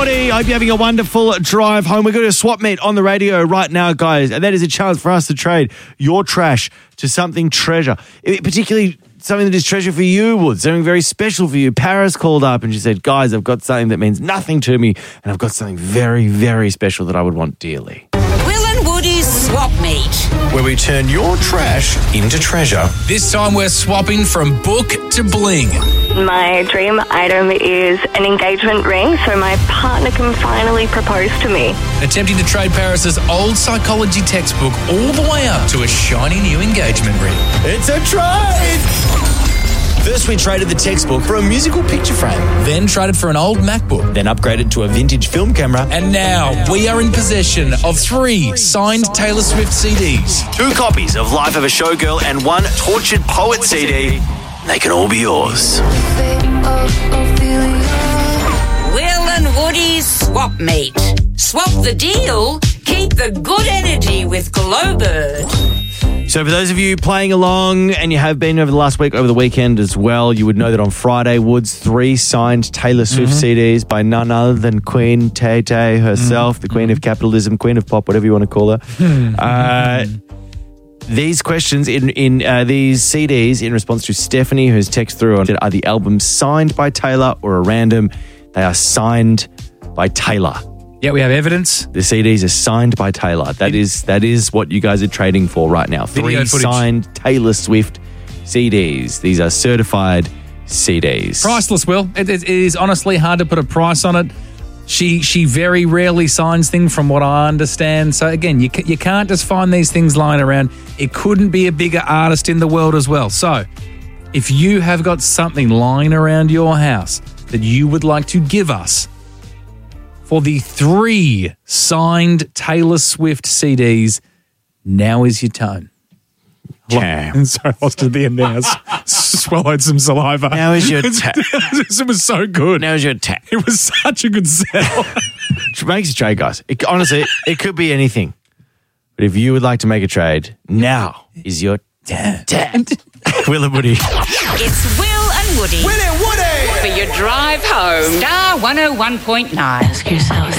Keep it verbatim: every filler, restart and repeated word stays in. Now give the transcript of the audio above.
Woody. I hope you're having a wonderful drive home. We're going to swap meet on the radio right now, guys. And that is a chance for us to trade your trash to something treasure. It, particularly something that is treasure for you, Wood. Something very special for you. Paris called up and she said, guys, I've got something that means nothing to me. And I've got something very, very special that I would want dearly. Will and Woody's Swap Meet, where we turn your trash into treasure. This time we're swapping from book to bling. My dream item is an engagement ring so my partner can finally propose to me. Attempting to trade Paris's old psychology textbook all the way up to a shiny new engagement ring. It's a trade! First, we traded the textbook for a musical picture frame. Then traded for an old MacBook. Then upgraded to a vintage film camera. And now we are in possession of three signed Taylor Swift C Ds. Two copies of Life of a Showgirl and one Tortured Poet C D. They can all be yours. Will and Woody's Swap Meet. Swap the deal, keep the good energy with Glowbird. So for those of you playing along, and you have been over the last week, over the weekend as well, you would know that on Friday, Woods, three signed Taylor Swift mm-hmm. C Ds by none other than Queen Tay-Tay herself, mm-hmm. the Queen of Capitalism, Queen of Pop, whatever you want to call her. uh, these questions in, in uh, these C Ds in response to Stephanie, who's text through on, are the albums signed by Taylor or a random? They are signed by Taylor. Yeah, we have evidence. The C Ds are signed by Taylor. That is that is what you guys are trading for right now. Three signed Taylor Swift C Ds. These are certified C Ds. Priceless, Will. It, it, it is honestly hard to put a price on it. She she very rarely signs things from what I understand. So again, you, you can't just find these things lying around. It couldn't be a bigger artist in the world as well. So if you have got something lying around your house that you would like to give us for the three signed Taylor Swift C Ds, now is your time. Damn. Sorry, I lost at the end there. I swallowed some saliva. Now is your time. It was so good. Now is your time. It was such a good sell. Makes a trade, guys. It, honestly, it could be anything. But if you would like to make a trade, now is your time. Will and Woody. It's Will and Woody. Will and Woody! For your drive home. Star one oh one point nine. Ask yourself.